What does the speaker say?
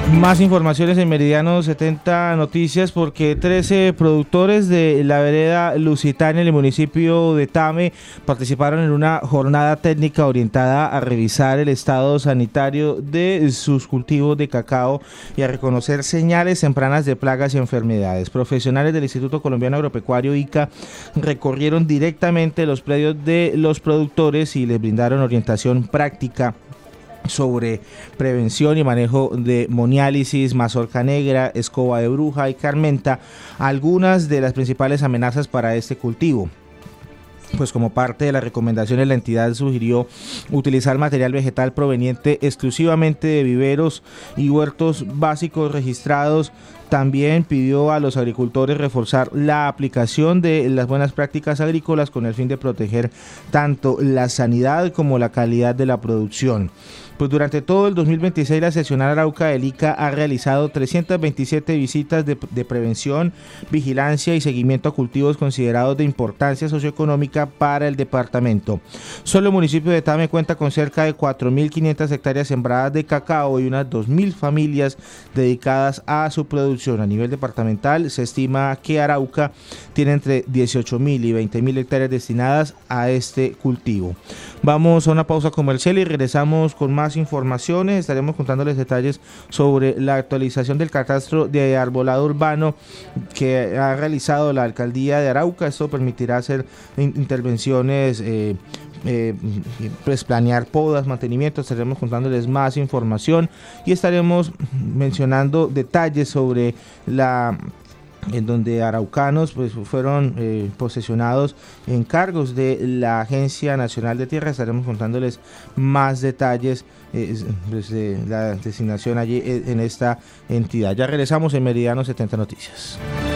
Más informaciones en Meridiano 70 Noticias, porque 13 productores de la vereda Lusitania en el municipio de Tame participaron en una jornada técnica orientada a revisar el estado sanitario de sus cultivos de cacao y a reconocer señales tempranas de plagas y enfermedades. Profesionales del Instituto Colombiano Agropecuario ICA recorrieron directamente los predios de los productores y les brindaron orientación práctica sobre prevención y manejo de moniálisis, mazorca negra, escoba de bruja y carmenta, algunas de las principales amenazas para este cultivo. Pues como parte de las recomendaciones, la entidad sugirió utilizar material vegetal proveniente exclusivamente de viveros y huertos básicos registrados. También pidió a los agricultores reforzar la aplicación de las buenas prácticas agrícolas con el fin de proteger tanto la sanidad como la calidad de la producción. Pues durante todo el 2026 la seccional Arauca del ICA ha realizado 327 visitas de prevención, vigilancia y seguimiento a cultivos considerados de importancia socioeconómica para el departamento. Solo el municipio de Tame cuenta con cerca de 4.500 hectáreas sembradas de cacao y unas 2.000 familias dedicadas a su producción. A nivel departamental se estima que Arauca tiene entre 18.000 y 20.000 hectáreas destinadas a este cultivo. Vamos a una pausa comercial y regresamos con más informaciones. Estaremos contándoles detalles sobre la actualización del catastro de arbolado urbano que ha realizado la alcaldía de Arauca. Esto permitirá hacer intervenciones, pues planear podas, mantenimiento. Estaremos contándoles más información y estaremos mencionando detalles sobre en donde araucanos pues fueron posesionados en cargos de la Agencia Nacional de Tierra. Estaremos contándoles más detalles pues, de la designación allí en esta entidad. Ya regresamos en Meridiano 70 Noticias.